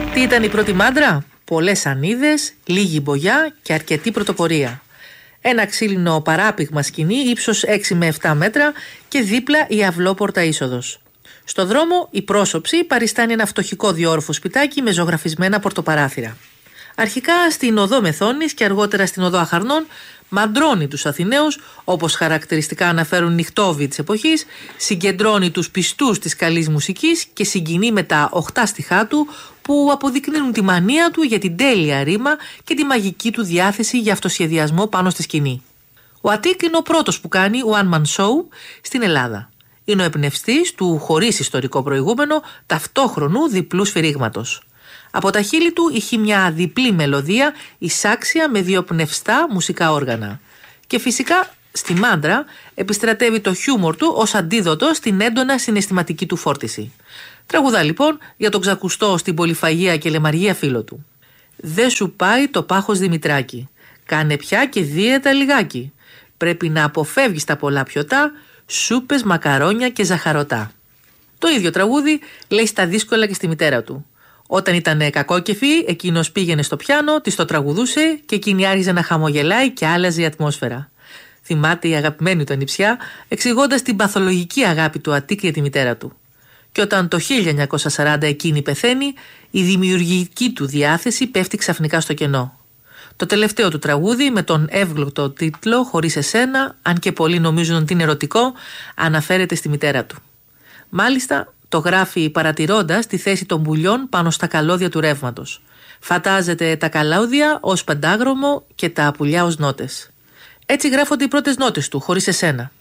Τι ήταν η πρώτη μάντρα? Πολλές ανίδες, λίγη μπογιά και αρκετή πρωτοπορία. Ένα ξύλινο παράπηγμα σκηνή ύψος 6 με 7 μέτρα και δίπλα η αυλόπορτα είσοδος. Στο δρόμο η πρόσωψη παριστάνει ένα φτωχικό διόροφο σπιτάκι με ζωγραφισμένα πορτοπαράθυρα. Αρχικά στην οδό Μεθόνης και αργότερα στην οδό Αχαρνών μαντρώνει τους Αθηναίους, όπως χαρακτηριστικά αναφέρουν νυχτόβοι της εποχής, συγκεντρώνει τους πιστούς της καλής μουσικής και συγκινεί με τα 8 στιχά του που αποδεικνύουν τη μανία του για την τέλεια ρήμα και τη μαγική του διάθεση για αυτοσχεδιασμό πάνω στη σκηνή. Ο Αττίκ είναι ο πρώτος που κάνει one man show στην Ελλάδα. Είναι ο εμπνευστής του χωρίς ιστορικό προηγούμενο ταυτόχρονου διπλού σφυρίγματος. Από τα χείλη του είχε μια διπλή μελωδία εισάξια με δύο πνευστά μουσικά όργανα. Και φυσικά στη μάντρα επιστρατεύει το χιούμορ του ως αντίδοτο στην έντονα συναισθηματική του φόρτιση. Τραγουδά λοιπόν για τον ξακουστό στην πολυφαγία και λεμαργία φίλο του. «Δε σου πάει το πάχος Δημητράκη, κάνε πια και δίαιτα λιγάκι. Πρέπει να αποφεύγεις τα πολλά πιωτά, σούπες, μακαρόνια και ζαχαρωτά». Το ίδιο τραγούδι λέει στα δύσκολα και στη μητέρα του. Όταν ήταν κακόκεφη, εκείνος πήγαινε στο πιάνο, της το τραγουδούσε και εκείνη άρχιζε να χαμογελάει και άλλαζε η ατμόσφαιρα. Θυμάται η αγαπημένη του ανιψιά, εξηγώντας την παθολογική αγάπη του Αττίκ για τη μητέρα του. Και όταν το 1940 εκείνη πεθαίνει, η δημιουργική του διάθεση πέφτει ξαφνικά στο κενό. Το τελευταίο του τραγούδι, με τον εύγλωτο τίτλο «Χωρίς εσένα», αν και πολλοί νομίζουν ότι είναι ερωτικό, αναφέρεται στη μητέρα του. Μάλιστα, το γράφει παρατηρώντας τη θέση των πουλιών πάνω στα καλώδια του ρεύματος. Φαντάζεται τα καλώδια ως πεντάγραμμο και τα πουλιά ως νότες. Έτσι γράφονται οι πρώτες νότες του, «Χωρίς εσένα».